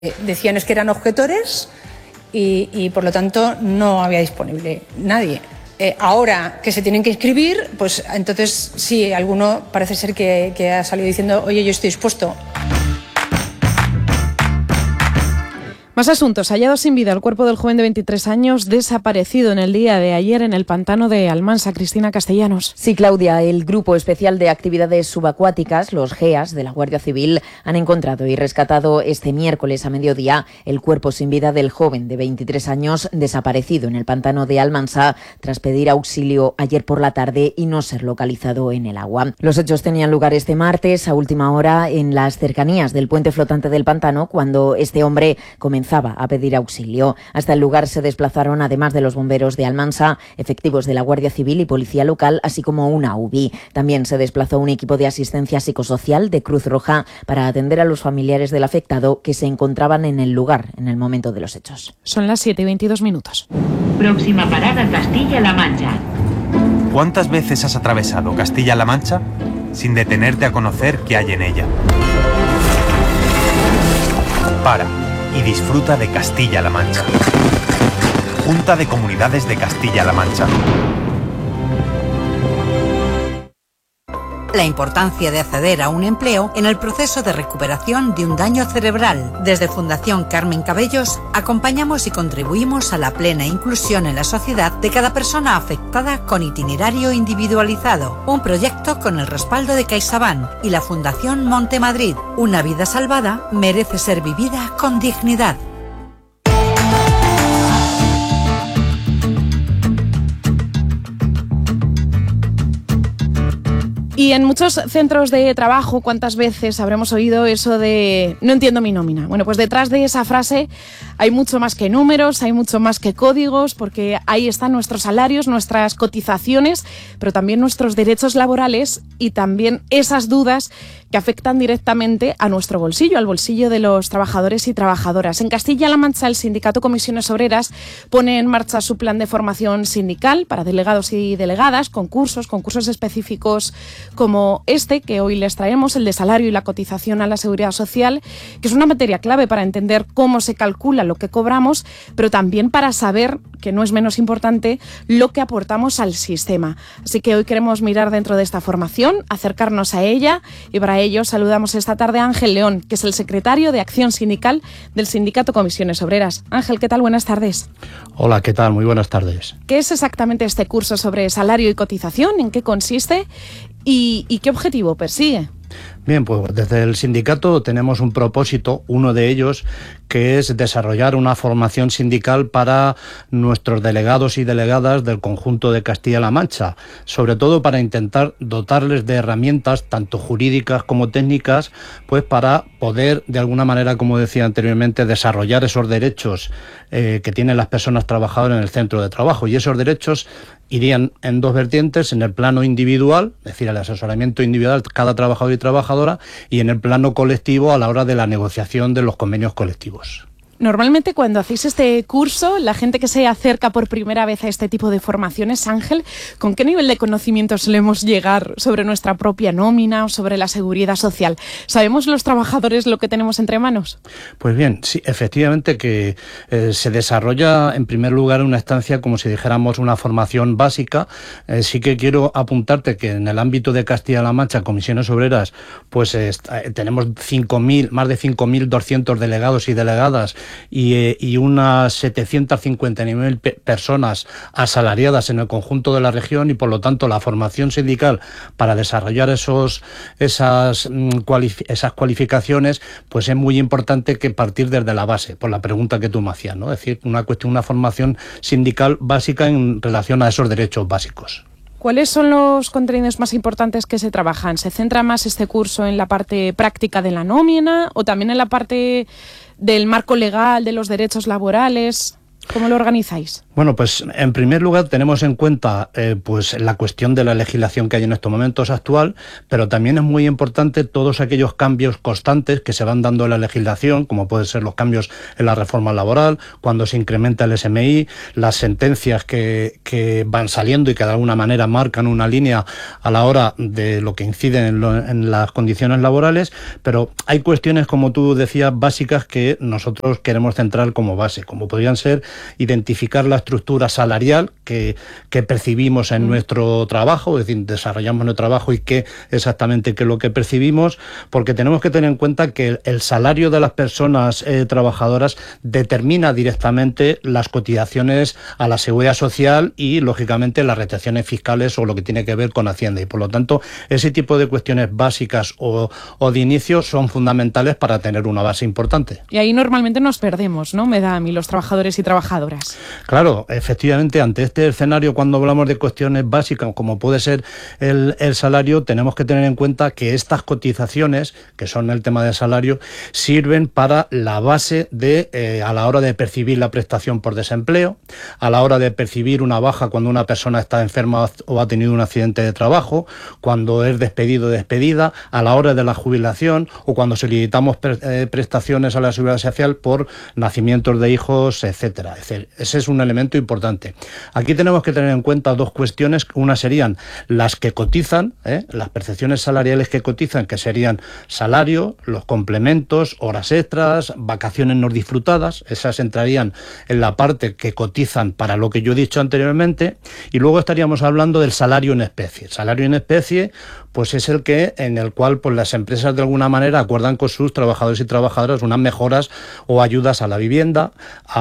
Decían es que eran objetores y por lo tanto no había disponible nadie. Ahora que se tienen que inscribir, pues entonces sí, alguno parece ser que ha salido diciendo, oye, yo estoy dispuesto. Más asuntos. Hallado sin vida el cuerpo del joven de 23 años desaparecido en el día de ayer en el pantano de Almansa. Cristina Castellanos. Sí, Claudia, el Grupo Especial de Actividades Subacuáticas, los GEAS, de la Guardia Civil, han encontrado y rescatado este miércoles a mediodía el cuerpo sin vida del joven de 23 años desaparecido en el pantano de Almansa tras pedir auxilio ayer por la tarde y no ser localizado en el agua. Los hechos tenían lugar este martes a última hora en las cercanías del puente flotante del pantano cuando este hombre comenzaba a pedir auxilio. Hasta el lugar se desplazaron, además de los bomberos de Almansa, efectivos de la Guardia Civil y Policía Local, así como una UBI. También se desplazó un equipo de asistencia psicosocial de Cruz Roja para atender a los familiares del afectado que se encontraban en el lugar en el momento de los hechos. Son las 7:22. Próxima parada, Castilla-La Mancha. ¿Cuántas veces has atravesado Castilla-La Mancha sin detenerte a conocer qué hay en ella? Para y disfruta de Castilla-La Mancha. Junta de Comunidades de Castilla-La Mancha. La importancia de acceder a un empleo en el proceso de recuperación de un daño cerebral. Desde Fundación Carmen Cabellos acompañamos y contribuimos a la plena inclusión en la sociedad de cada persona afectada con itinerario individualizado. Un proyecto con el respaldo de CaixaBank y la Fundación Montemadrid. Una vida salvada merece ser vivida con dignidad. Y en muchos centros de trabajo, ¿cuántas veces habremos oído eso de no entiendo mi nómina? Bueno, pues detrás de esa frase hay mucho más que números, hay mucho más que códigos, porque ahí están nuestros salarios, nuestras cotizaciones, pero también nuestros derechos laborales y también esas dudas que afectan directamente a nuestro bolsillo, al bolsillo de los trabajadores y trabajadoras. En Castilla-La Mancha, el sindicato Comisiones Obreras pone en marcha su plan de formación sindical para delegados y delegadas, concursos específicos como este que hoy les traemos, el de salario y la cotización a la Seguridad Social, que es una materia clave para entender cómo se calcula lo que cobramos, pero también para saber, que no es menos importante, lo que aportamos al sistema. Así que hoy queremos mirar dentro de esta formación, acercarnos a ella, y para ello saludamos esta tarde a Ángel León, que es el secretario de Acción Sindical del Sindicato Comisiones Obreras. Ángel, ¿qué tal? Buenas tardes. Hola, ¿qué tal? Muy buenas tardes. ¿Qué es exactamente este curso sobre salario y cotización? ¿En qué consiste? ¿Y qué objetivo persigue? Bien, pues desde el sindicato tenemos un propósito, uno de ellos, que es desarrollar una formación sindical para nuestros delegados y delegadas del conjunto de Castilla-La Mancha, sobre todo para intentar dotarles de herramientas, tanto jurídicas como técnicas, pues para poder, de alguna manera, como decía anteriormente, desarrollar esos derechos que tienen las personas trabajadoras en el centro de trabajo. Y esos derechos irían en dos vertientes: en el plano individual, es decir, el asesoramiento individual de cada trabajador y trabajadora, y en el plano colectivo a la hora de la negociación de los convenios colectivos. Normalmente cuando hacéis este curso, la gente que se acerca por primera vez a este tipo de formaciones, Ángel, ¿con qué nivel de conocimiento solemos llegar sobre nuestra propia nómina o sobre la seguridad social? ¿Sabemos los trabajadores lo que tenemos entre manos? Pues bien, sí, efectivamente que se desarrolla en primer lugar una estancia, como si dijéramos, una formación básica. Sí que quiero apuntarte que en el ámbito de Castilla-La Mancha, Comisiones Obreras, pues tenemos más de 5.200 delegados y delegadas y unas 759 personas asalariadas en el conjunto de la región, y por lo tanto la formación sindical para desarrollar esas cualificaciones, pues es muy importante que partir desde la base, por la pregunta que tú me hacías, ¿no? Es decir, una formación sindical básica en relación a esos derechos básicos. ¿Cuáles son los contenidos más importantes que se trabajan? ¿Se centra más este curso en la parte práctica de la nómina o también en la parte del marco legal, de los derechos laborales? ¿Cómo lo organizáis? Bueno, pues en primer lugar tenemos en cuenta pues la cuestión de la legislación que hay en estos momentos actual, pero también es muy importante todos aquellos cambios constantes que se van dando en la legislación, como pueden ser los cambios en la reforma laboral, cuando se incrementa el SMI, las sentencias que van saliendo y que de alguna manera marcan una línea a la hora de lo que incide en las condiciones laborales, pero hay cuestiones, como tú decías, básicas que nosotros queremos centrar como base, como podrían ser identificar la estructura salarial que percibimos en nuestro trabajo, es decir, desarrollamos nuestro trabajo y qué exactamente qué es lo que percibimos, porque tenemos que tener en cuenta que el salario de las personas trabajadoras determina directamente las cotizaciones a la seguridad social y, lógicamente, las retenciones fiscales o lo que tiene que ver con Hacienda. Y, por lo tanto, ese tipo de cuestiones básicas o de inicio son fundamentales para tener una base importante. Y ahí normalmente nos perdemos, ¿no? Me da a mí, los trabajadores y trabajadoras. Claro, efectivamente, ante este escenario, cuando hablamos de cuestiones básicas, como puede ser el salario, tenemos que tener en cuenta que estas cotizaciones, que son el tema del salario, sirven para la base de a la hora de percibir la prestación por desempleo, a la hora de percibir una baja cuando una persona está enferma o ha tenido un accidente de trabajo, cuando es despedido o despedida, a la hora de la jubilación o cuando solicitamos prestaciones a la seguridad social por nacimientos de hijos, etcétera. Ese es un elemento importante. Aquí tenemos que tener en cuenta dos cuestiones. Una serían las que cotizan, las percepciones salariales que cotizan, que serían salario, los complementos, horas extras, vacaciones no disfrutadas. Esas entrarían en la parte que cotizan para lo que yo he dicho anteriormente. Y luego estaríamos hablando del salario en especie. El salario en especie, pues es el que en el cual pues las empresas de alguna manera acuerdan con sus trabajadores y trabajadoras unas mejoras o ayudas a la vivienda,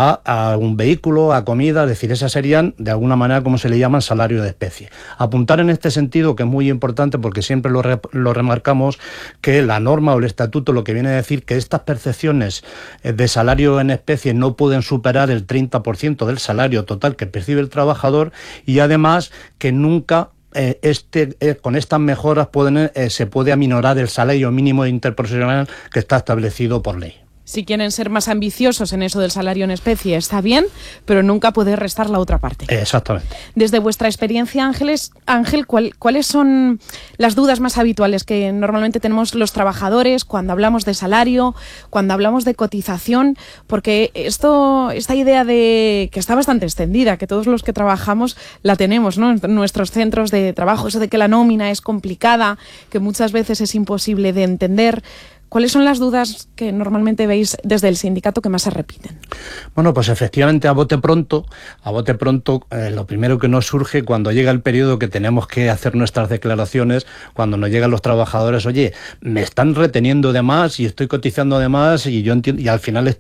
a un vehículo, a comida, es decir, esas serían de alguna manera como se le llaman salario de especie. Apuntar en este sentido, que es muy importante porque siempre lo remarcamos, que la norma o el estatuto lo que viene a decir que estas percepciones de salario en especie no pueden superar el 30% del salario total que percibe el trabajador y además que nunca con estas mejoras se puede aminorar el salario mínimo interprofesional que está establecido por ley. Si quieren ser más ambiciosos en eso del salario en especie, está bien, pero nunca puede restar la otra parte. Exactamente. Desde vuestra experiencia, Ángel, ¿cuáles son las dudas más habituales que normalmente tenemos los trabajadores cuando hablamos de salario, cuando hablamos de cotización? Porque esta idea de que está bastante extendida, que todos los que trabajamos la tenemos, ¿no? En nuestros centros de trabajo, eso de que la nómina es complicada, que muchas veces es imposible de entender. ¿Cuáles son las dudas que normalmente veis desde el sindicato que más se repiten? Bueno, pues efectivamente a bote pronto, lo primero que nos surge cuando llega el periodo que tenemos que hacer nuestras declaraciones, cuando nos llegan los trabajadores, oye, me están reteniendo de más y estoy cotizando de más y yo entiendo, y al final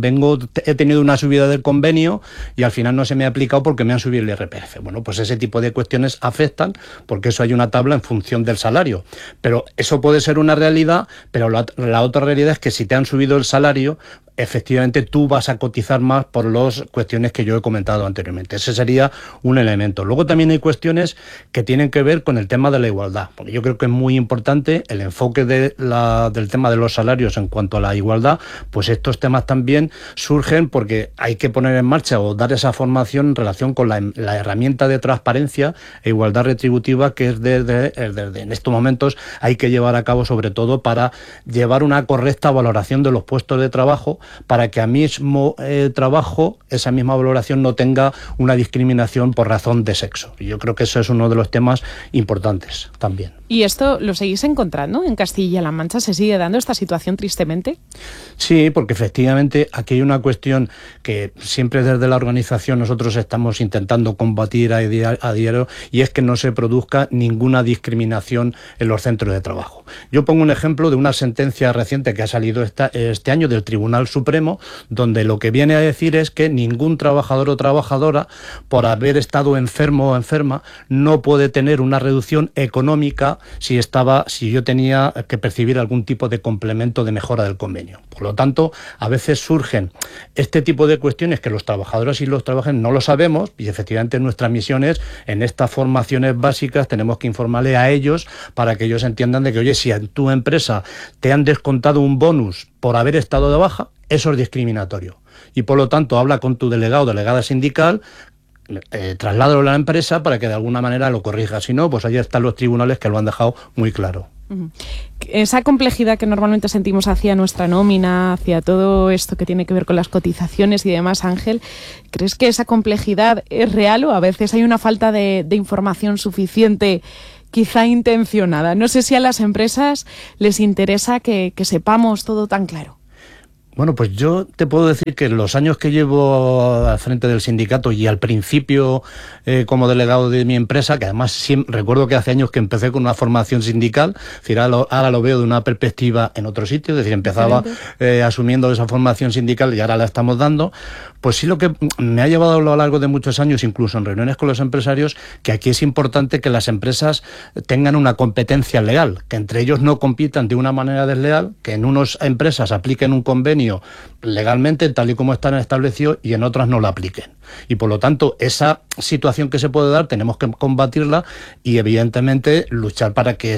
he tenido una subida del convenio y al final no se me ha aplicado porque me han subido el IRPF. Bueno, pues ese tipo de cuestiones afectan porque eso hay una tabla en función del salario. Pero eso puede ser una realidad, pero la otra realidad es que si te han subido el salario, efectivamente tú vas a cotizar más por las cuestiones que yo he comentado anteriormente. Ese sería un elemento. Luego también hay cuestiones que tienen que ver con el tema de la igualdad, porque yo creo que es muy importante el enfoque del tema de los salarios en cuanto a la igualdad, pues estos temas también surgen porque hay que poner en marcha o dar esa formación en relación con la herramienta de transparencia e igualdad retributiva que es en estos momentos hay que llevar a cabo, sobre todo para llevar una correcta valoración de los puestos de trabajo, para que al mismo trabajo esa misma valoración no tenga una discriminación por razón de sexo. Y yo creo que eso es uno de los temas importantes también. ¿Y esto lo seguís encontrando en Castilla-La Mancha? ¿Se sigue dando esta situación tristemente? Sí, porque efectivamente aquí hay una cuestión que siempre desde la organización nosotros estamos intentando combatir a diario y es que no se produzca ninguna discriminación en los centros de trabajo. Yo pongo un ejemplo de una sentencia reciente que ha salido este año del Tribunal Supremo, donde lo que viene a decir es que ningún trabajador o trabajadora, por haber estado enfermo o enferma, no puede tener una reducción económica si yo tenía que percibir algún tipo de complemento de mejora del convenio. Por lo tanto, a veces surgen este tipo de cuestiones que los trabajadores y los trabajadores no lo sabemos y efectivamente nuestra misión es, en estas formaciones básicas, tenemos que informarle a ellos para que ellos entiendan de que, oye, si en tu empresa te han descontado un bonus por haber estado de baja, eso es discriminatorio. Y por lo tanto, habla con tu delegado o delegada sindical trasládalo a la empresa para que de alguna manera lo corrija. Si no, pues ahí están los tribunales que lo han dejado muy claro. Esa complejidad que normalmente sentimos hacia nuestra nómina, hacia todo esto que tiene que ver con las cotizaciones y demás, Ángel, ¿crees que esa complejidad es real o a veces hay una falta de información suficiente, quizá intencionada? No sé si a las empresas les interesa que sepamos todo tan claro. Bueno, pues yo te puedo decir que en los años que llevo al frente del sindicato y al principio como delegado de mi empresa, que además recuerdo que hace años que empecé con una formación sindical, es decir, ahora lo veo de una perspectiva en otro sitio, es decir, empezaba asumiendo esa formación sindical y ahora la estamos dando, pues sí, lo que me ha llevado a lo largo de muchos años, incluso en reuniones con los empresarios, que aquí es importante que las empresas tengan una competencia legal, que entre ellos no compitan de una manera desleal, que en unas empresas apliquen un convenio legalmente tal y como están establecidos y en otras no lo apliquen. Y por lo tanto, esa situación que se puede dar tenemos que combatirla y evidentemente luchar para que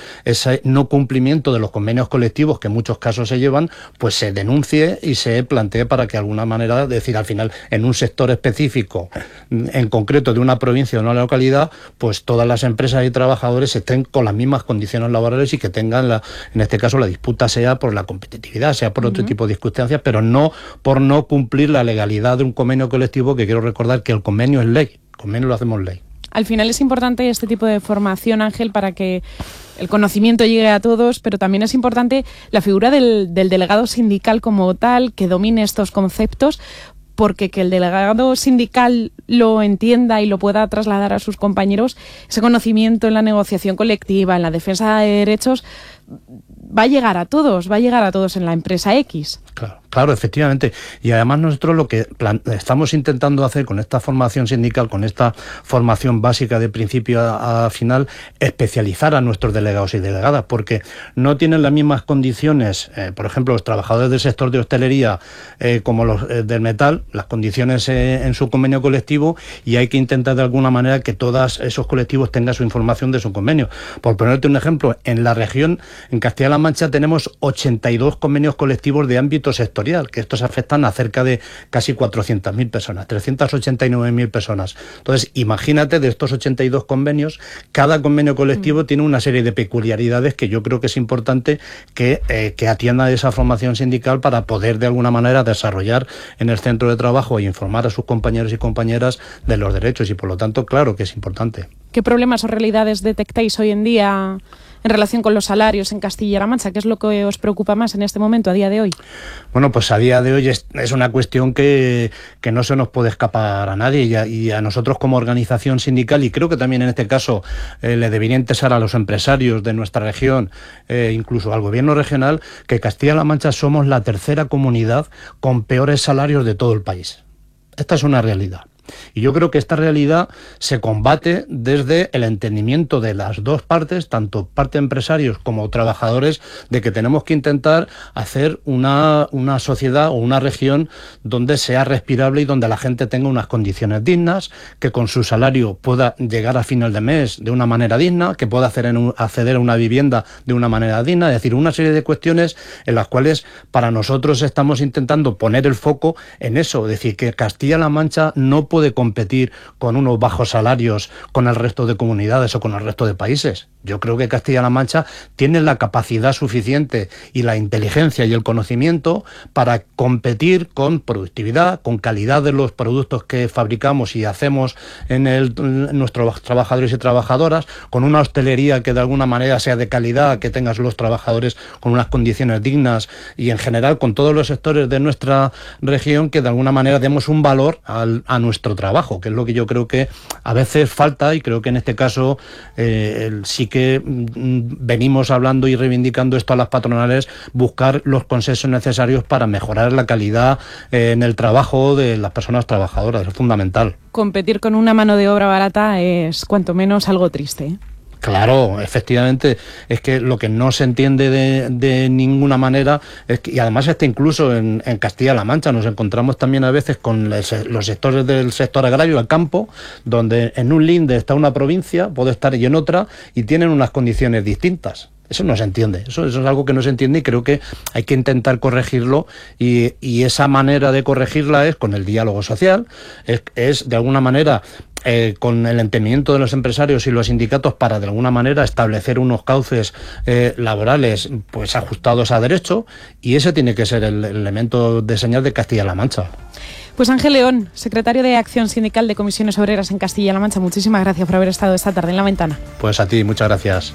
ese no cumplimiento de los convenios colectivos que en muchos casos se llevan, pues se denuncie y se plantee para que de alguna manera, decir, al final en un sector específico, en concreto de una provincia o de una localidad, pues todas las empresas y trabajadores estén con las mismas condiciones laborales y que tengan, en este caso, la disputa sea por la competitividad, sea por otro tipo de circunstancias, pero no por no cumplir la legalidad de un convenio colectivo, que quiero recordar que el convenio es ley, el convenio lo hacemos ley. Al final es importante este tipo de formación, Ángel, para que el conocimiento llegue a todos, pero también es importante la figura del delegado sindical como tal, que domine estos conceptos, porque que el delegado sindical lo entienda y lo pueda trasladar a sus compañeros, ese conocimiento en la negociación colectiva, en la defensa de derechos, va a llegar a todos en la empresa X. Claro, efectivamente. Y además nosotros lo que estamos intentando hacer con esta formación sindical, con esta formación básica de principio a final, especializar a nuestros delegados y delegadas, porque no tienen las mismas condiciones, por ejemplo, los trabajadores del sector de hostelería como los del metal, las condiciones en su convenio colectivo, y hay que intentar de alguna manera que todos esos colectivos tengan su información de su convenio. Por ponerte un ejemplo, en la región, en Castilla-La Mancha, tenemos 82 convenios colectivos de ámbito sectorial, que estos afectan a cerca de casi 400.000 personas, 389.000 personas. Entonces, imagínate, de estos 82 convenios, cada convenio colectivo tiene una serie de peculiaridades que yo creo que es importante que atienda esa formación sindical para poder de alguna manera desarrollar en el centro de trabajo e informar a sus compañeros y compañeras de los derechos, y por lo tanto, claro que es importante. ¿Qué problemas o realidades detectáis hoy en día en relación con los salarios en Castilla-La Mancha? ¿Qué es lo que os preocupa más en este momento, a día de hoy? Bueno, pues a día de hoy es una cuestión que no se nos puede escapar a nadie, y a nosotros como organización sindical, y creo que también en este caso le debería interesar a los empresarios de nuestra región, incluso al gobierno regional, que Castilla-La Mancha somos la tercera comunidad con peores salarios de todo el país. Esta es una realidad. Y yo creo que esta realidad se combate desde el entendimiento de las dos partes, tanto parte empresarios como trabajadores, de que tenemos que intentar hacer una sociedad o una región donde sea respirable y donde la gente tenga unas condiciones dignas, que con su salario pueda llegar a final de mes de una manera digna, que pueda acceder a una vivienda de una manera digna, es decir, una serie de cuestiones en las cuales para nosotros estamos intentando poner el foco en eso, es decir, que Castilla-La Mancha no puede competir con unos bajos salarios con el resto de comunidades o con el resto de países. Yo creo que Castilla-La Mancha tiene la capacidad suficiente y la inteligencia y el conocimiento para competir con productividad, con calidad de los productos que fabricamos y hacemos en nuestros trabajadores y trabajadoras, con una hostelería que de alguna manera sea de calidad, que tengas los trabajadores con unas condiciones dignas, y en general con todos los sectores de nuestra región que de alguna manera demos un valor a nuestro trabajo, que es lo que yo creo que a veces falta, y creo que en este caso sí que venimos hablando y reivindicando esto a las patronales, buscar los consensos necesarios para mejorar la calidad en el trabajo de las personas trabajadoras, es fundamental. Competir con una mano de obra barata es cuanto menos algo triste, ¿eh? Claro, efectivamente, es que lo que no se entiende de ninguna manera es que, y además incluso en Castilla-La Mancha nos encontramos también a veces con los sectores del sector agrario, el campo, donde en un linde está una provincia, puede estar y en otra, y tienen unas condiciones distintas. Eso no se entiende, eso es algo que no se entiende y creo que hay que intentar corregirlo y esa manera de corregirla es con el diálogo social, es de alguna manera con el entendimiento de los empresarios y los sindicatos para de alguna manera establecer unos cauces laborales pues ajustados a derecho, y ese tiene que ser el elemento de señal de Castilla-La Mancha. Pues Ángel León, secretario de Acción Sindical de Comisiones Obreras en Castilla-La Mancha, muchísimas gracias por haber estado esta tarde en La Ventana. Pues a ti, muchas gracias.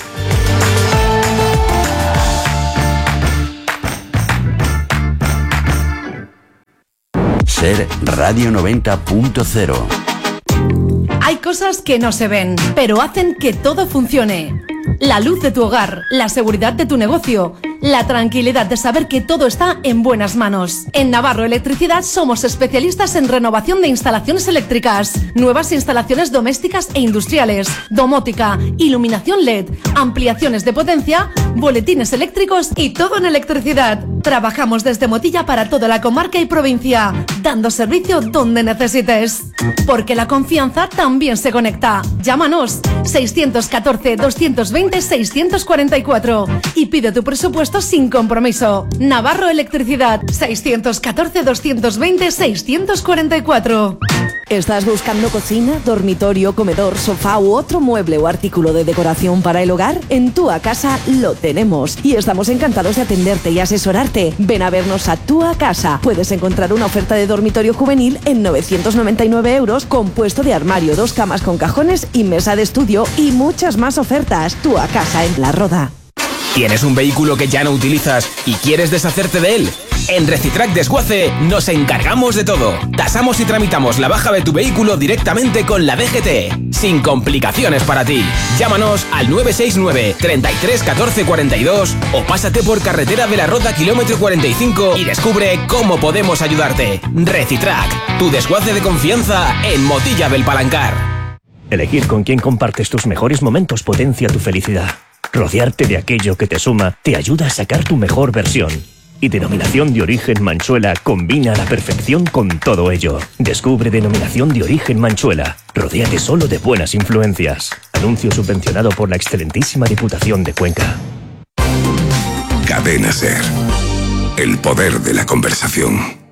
Ser Radio 90.0. Hay cosas que no se ven, pero hacen que todo funcione. La luz de tu hogar, la seguridad de tu negocio, la tranquilidad de saber que todo está en buenas manos. En Navarro Electricidad somos especialistas en renovación de instalaciones eléctricas, nuevas instalaciones domésticas e industriales, domótica, iluminación LED, ampliaciones de potencia, boletines eléctricos y todo en electricidad. Trabajamos desde Motilla para toda la comarca y provincia, dando servicio donde necesites. Porque la confianza también se conecta. Llámanos 614-220-644 y pide tu presupuesto sin compromiso. Navarro Electricidad, 614-220-644. ¿Estás buscando cocina, dormitorio, comedor, sofá u otro mueble o artículo de decoración para el hogar? En Tua Casa lo tenemos y estamos encantados de atenderte y asesorarte. Ven a vernos a Tua Casa. Puedes encontrar una oferta de dormitorio juvenil en 999 euros con puesto de armario, 2 camas con cajones y mesa de estudio y muchas más ofertas. Tua Casa en La Roda. ¿Tienes un vehículo que ya no utilizas y quieres deshacerte de él? En Recitrac Desguace nos encargamos de todo. Tasamos y tramitamos la baja de tu vehículo directamente con la DGT, sin complicaciones para ti. Llámanos al 969 33 14 42 o pásate por Carretera de la Roda kilómetro 45 y descubre cómo podemos ayudarte. Recitrac, tu desguace de confianza en Motilla del Palancar. Elegir con quién compartes tus mejores momentos potencia tu felicidad. Rodearte de aquello que te suma te ayuda a sacar tu mejor versión. Y Denominación de Origen Manchuela combina a la perfección con todo ello. Descubre Denominación de Origen Manchuela. Rodéate solo de buenas influencias. Anuncio subvencionado por la excelentísima Diputación de Cuenca. Cadena SER. El poder de la conversación.